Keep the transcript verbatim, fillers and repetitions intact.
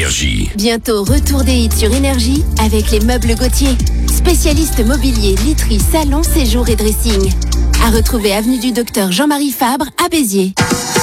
Énergie. Bientôt retour des hits sur Énergie avec les meubles Gauthier. Spécialiste mobilier, literie, salon, séjour et dressing. À retrouver avenue du Docteur Jean-Marie Fabre à Béziers.